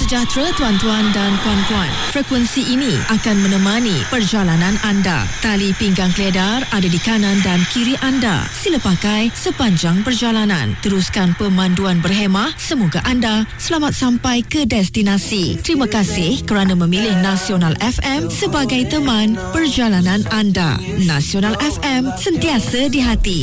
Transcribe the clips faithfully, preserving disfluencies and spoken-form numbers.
sejahtera tuan-tuan dan puan-puan. Frekuensi ini akan menemani perjalanan anda. Tali pinggang keledar ada di kanan dan kiri anda. Sila pakai sepanjang perjalanan. Teruskan pemanduan berhemah. Semoga anda selamat sampai ke destinasi. Terima kasih kerana memilih Nasional F M sebagai teman perjalanan anda. Nasional F M, sentiasa di hati.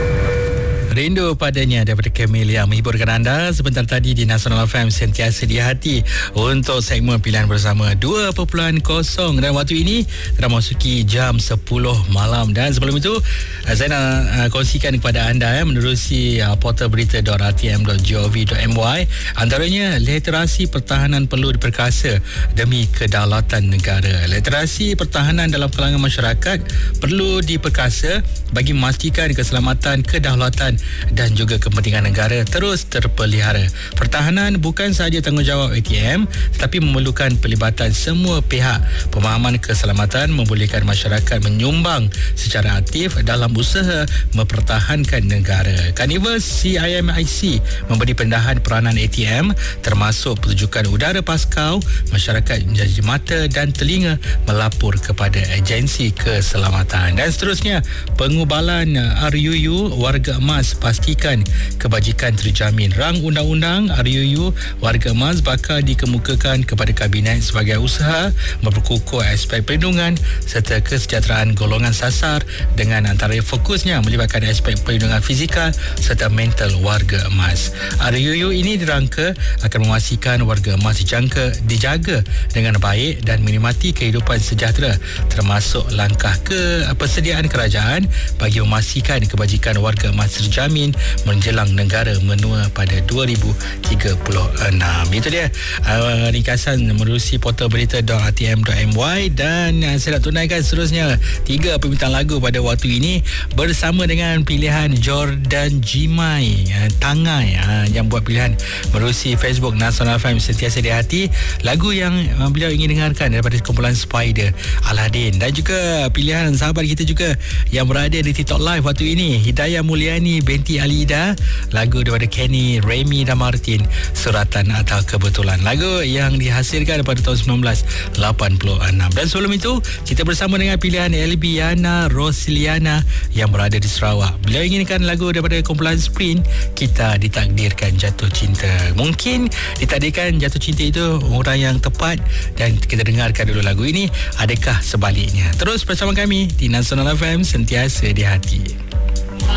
Rindu padanya daripada Kamil yang menghiburkan anda sebentar tadi di Nasional F M, sentiasa di hati untuk segmen pilihan bersama dua perpuluhan kosong, dan waktu ini telah memasuki jam sepuluh malam. Dan sebelum itu saya nak uh, kongsikan kepada anda ya, menerusi uh, portal berita dot r t m dot gov dot m y, antaranya literasi pertahanan perlu diperkasa demi kedaulatan negara. Literasi pertahanan dalam kalangan masyarakat perlu diperkasa bagi memastikan keselamatan, kedaulatan dan juga kepentingan negara terus terpelihara. Pertahanan bukan sahaja tanggungjawab A T M tetapi memerlukan pelibatan semua pihak. Pemahaman keselamatan membolehkan masyarakat menyumbang secara aktif dalam usaha mempertahankan negara. Carnival C I M I C memberi pendahan peranan A T M termasuk pertunjukan udara Paskau. Masyarakat menjadi mata dan telinga melapor kepada agensi keselamatan. Dan seterusnya, pengubalan R U U warga emas pastikan kebajikan terjamin. Rang undang-undang R U U warga emas bakal dikemukakan kepada Kabinet sebagai usaha memperkukuh aspek perlindungan serta kesejahteraan golongan sasar dengan antara fokusnya melibatkan aspek perlindungan fizikal serta mental warga emas. R U U ini dirangka akan memastikan warga emas dijangka, dijaga dengan baik dan menikmati kehidupan sejahtera, termasuk langkah ke persediaan kerajaan bagi memastikan kebajikan warga emas terjamin menjelang negara menua pada dua ribu tiga puluh enam. Itu dia uh, ringkasan menerusi portal berita dot r t m dot m y, dan uh, saya nak tunaikan seterusnya tiga permintaan lagu pada waktu ini bersama dengan pilihan Jordan Jimai uh, Tangai uh, yang buat pilihan menerusi Facebook Nasional F M, sentiasa di hati. Lagu yang uh, beliau ingin dengarkan daripada kumpulan Spider, Aladdin, dan juga pilihan sahabat kita juga yang berada di TikTok Live waktu ini, Hidayah Mulyani binti Alida, lagu daripada Kenny, Remy dan Martin, Suratan Atau Kebetulan, lagu yang dihasilkan pada tahun sembilan belas lapan puluh enam. Dan sebelum itu kita bersama dengan pilihan Elbiana Rosiliana yang berada di Sarawak. Beliau inginkan lagu daripada kumpulan Sprint, Kita Ditakdirkan Jatuh Cinta. Mungkin ditakdirkan jatuh cinta itu orang yang tepat, dan kita dengarkan dulu lagu ini. Adakah sebaliknya? Terus bersama kami di Nasional F M, sentiasa di hati.